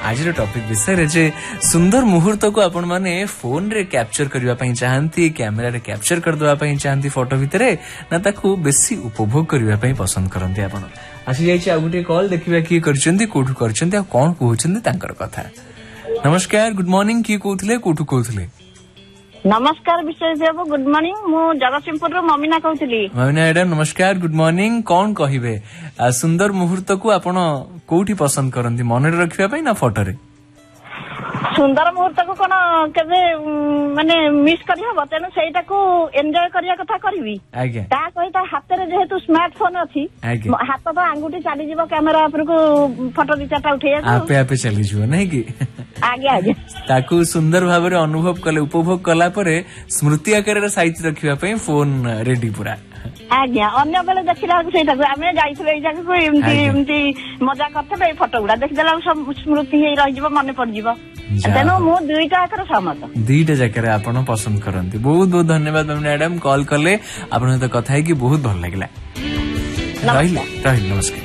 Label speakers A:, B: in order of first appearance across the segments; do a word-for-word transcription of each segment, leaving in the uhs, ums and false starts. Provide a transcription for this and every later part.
A: आज टॉपिक विषय जे सुंदर मुहूर्त को आपण माने फोन रे कैप्चर करबा पई चाहंती कैमरा रे कैप्चर कर देबा पई चाहंती फोटो भितरे ना ताकू बेसी उपभोग करबा पई पसंद करंती आपण आसी जाई छी आ गुटे कॉल देखिबा की करचंती कोठु करचंती आ कोन कहउचंती तांकर कथा। नमस्कार गुड मॉर्निंग की कहउथले कोठु कहउथले?
B: नमस्कार विशेष देव गुड मॉर्निंग मु जगतसिंहपुर रो ममीना कहउतली।
A: ममीना मैडम नमस्कार गुड मॉर्निंग कोन कहिबे सुंदर मुहूर्त को आपण कोठी पसंद करंती मन रे रखिबा पई ना फोटो रे?
B: सुंदर मुहूर्त को कोन केबे माने मिस करि हबो तेनु सेटा को एन्जॉय करिया कथा करबी
A: आगे
B: ता सहित हाथ रे जेहेतु स्मार्टफोन अछि हाथ तो आंगुठी चली जीवो कैमरा ऊपर को फोटो दि चारटा उठैया
A: आपे आपे चली जीवो नै कि
B: आगे आगे
A: ताकू सुंदर भाव रे अनुभव कले उपभोग कला परे स्मृति आकार रे साइज रखिबा पई फोन रेडी पूरा
B: आज्ञा अन्य बेले देखिला सेटा आमे जाइथले ए जगह को एमती एमती मजा करथबे फोटो गुडा देखिदेला सब स्मृति हे रहि जीवो मन पड़ जीवो तेनो मु दुईटा आकर सहमत दुईटा जाकर आपण पसंद करंती। बहुत बहुत धन्यवाद मैडम कॉल कले आपण सहित कथा है कि बहुत भल लागला। रहिला रहिला नमस्कार।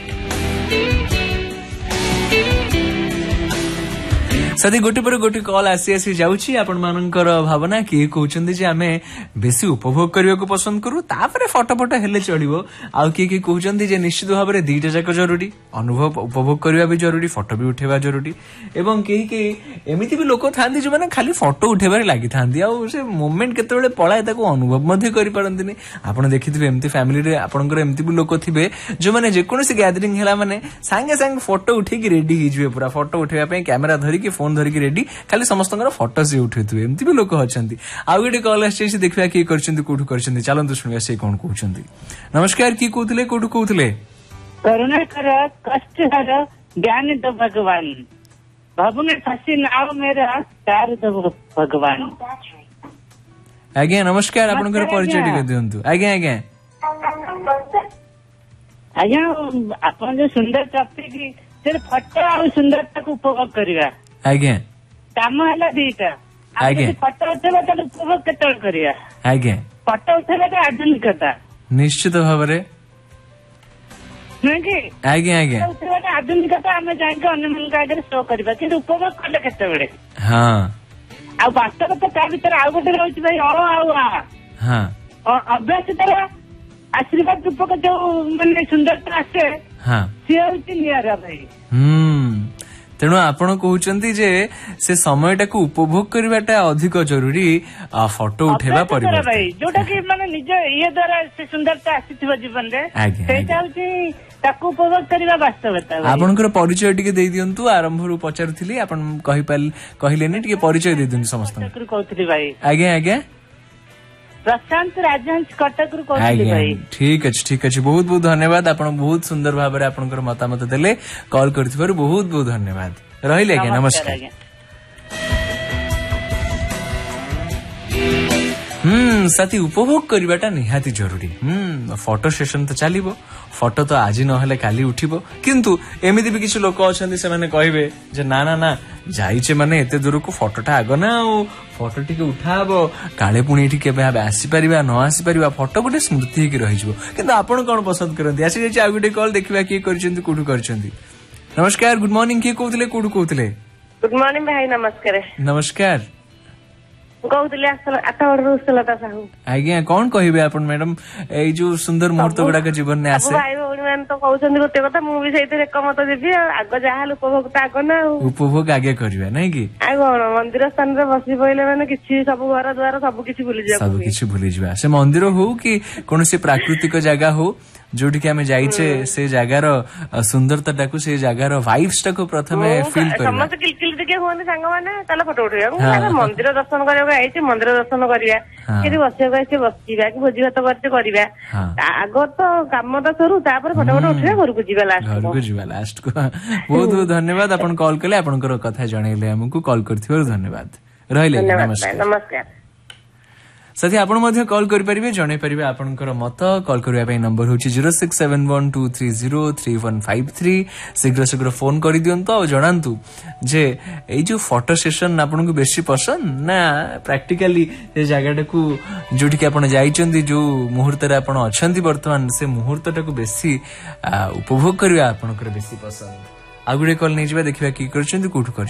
B: साथी गोटे पर गोटे कॉल आसी आसी जाउची आपण मानकर भावना किए कहउचंदी जे आमे बेसी उपभोग करियो को पसंद करू तापरे फोटो फोटो हेले चढ़िबो आ किए कि कहउचंदी जे निश्चित भाव रे दीटा जाक जरूरी अनुभव उपभोग करिया भी जरूरी फोटो भी उठेबा जरूरी एवं केही के एमिति भी लोक थांदी जे माने खाली फोटो उठेबारे लागि थांदी आ से मोमेंट केते बेले पळाय ताको अनुभव मध्ये करि परंतिनी। आपण देखिथिबे एमिति फैमिली रे आपनकर एमिति भी लोक थिबे जे माने जे कोनोसी गैदरिंग हेला माने संगे संगे फोटो उठे कि रेडी हि जिवे पूरा फोटो उठेबा पे कैमरा धरि कि फोन धरिकी रेडी खाली समस्त फोटो से उठे एमती भी लोक अच्छा आउ गोटे कॉल आसी देखा किए कौटू कर चलते शुणा से कौन कहते। नमस्कार किए कहते कौटू कहते?
C: करुणाकर कष्ट हर ज्ञान दो भगवान भावने फसी नाव मेरा प्यार दो भगवान।
A: आज्ञा नमस्कार आपनकर परिचय टिके दियंतु। आज्ञा आज्ञा
C: आज्ञा आपन जो सुंदर टॉपिक से फोटो आ सुंदरता को उपभोग करिया
A: आज्ञा
C: काम है दीटा आगे फोटो उठेबा त उपभोग केतल करिया
A: आज्ञा
C: फोटो उठेबा त आधुनिकता निश्चित
A: भाव रे
C: नहीं कि
A: आज्ञा आज्ञा
C: उठेबा त आधुनिकता हमें जाके अन्य मन आगे शो करबा कि उपभोग करले केते बेले
A: हां
C: आ वास्तव तो ता भीतर आ गोटे रहउछि भाई ओ आउ आ
A: हां
C: और अभ्यास तरह आशीर्वाद रूपक जो माने सुंदरता आसे
A: हां
C: से होछि नियारा भाई।
A: हम्म तेणु आपण कहउचंती जे से समय को उपभोग करवाटा अधिक जरूरी फोटो उठेबा परिवर्तन
C: भाई जोटा कि माने निज ये द्वारा से सुंदरता आसीथिबा जीवन रे सेटा होछि ताकू उपभोग करबा वास्तवता।
A: आपनकर परिचय टिके देई दियंतु आरंभ रु पचारथिली आपण कहि पाल कहिलेनी टिके परिचय देई दियंतु समस्त
C: कहउथली भाई।
A: आगे आगे
C: प्रशांत राजहंस कटक रु कहउथली भाई।
A: ठीक अछि ठीक अछि बहुत बहुत धन्यवाद आपण बहुत सुंदर भाव रे आपनकर मतामत देले कॉल करथिबार बहुत बहुत धन्यवाद। रहिले आज्ञा नमस्कार। हम्म साथी उपभोग करवाटा निहाती जरूरी। हम्म फोटो सेशन तो चलिबो फोटो तो आज नहेले काली उठिबो किंतु एमिति भी किछ लोक अछंती से माने कहिबे जे ना ना ना जाइचे माने एते दूर को फोटोटा आग ना फोटो टिके उठाबो काले पुणी एठी केबे आसी परिबा न आसी परिबा फोटो गोटे स्मृति के रहि जिवो किंतु आपण कोन पसंद करंती? आसी जे आ गुटे कॉल देखिबा की करचंती कोठु करचंती। नमस्कार गुड मॉर्निंग की कहउतले कोठु कहउतले?
B: गुड मॉर्निंग भाई नमस्कार।
A: नमस्कार
B: कहउतले आठवड़ सुलता साहू।
A: आज्ञा कौन कहिबे आपण मैडम ए जो सुंदर मुहूर्त गुडा के जीवन ने आसे
B: भाई भौणी मान तो कहउछन गोटे कथा मु भी सेते एकमत देबी आग जाहाल उपभोग त आग ना
A: उपभोग आगे करबा नै कि
B: आ कोन मंदिर स्थान रे बसी पइले माने किछि सब घर द्वार सब किछि भूली जाबो
A: सब किछि भूली जिबा से मंदिर हो कि कोनोसी प्राकृतिक जगह हो जोठी के हमें जाइछे से जगार सुंदरता टाकू से जगार वाइब्स टाकू प्रथमे फील करबा
B: समस्त किलकिल दिके होने संग माने ताला फोटो उठिया मंदिर दर्शन करबा आइछे मंदिर दर्शन करिया कि बसिया आइछे बसिबा कि भोजी भात करते करिबा आगो तो काम तो सरू तापर फोटो फोटो उठिया घर को जीवा लास्ट
A: घर को जीवा लास्ट को बहुत बहुत धन्यवाद आपण कॉल करले आपनकर कथा जणैले हमकु कॉल करथिबार धन्यवाद। रहिले नमस्कार
B: नमस्कार।
A: साथी आपण मध्य कॉल करि परिबे जणे परिबे आपनकर मत कॉल करिया पई नंबर होची zero six seven one two three zero three one five three शीघ्र शीघ्र फोन करि दियंतो आ जणांतु जे एई जो फोटो सेशन आपनको बेसी पसंद ना प्रैक्टिकली ए जगह को जोठी के आपण जाइचंदी जो मुहूर्त रे आपण अछंती वर्तमान से मुहूर्त टाको बेसी उपभोग करिया आपनकर बेसी पसंद। आगुडे कॉल नै जिबा देखिबा की करचंदी कोठु कर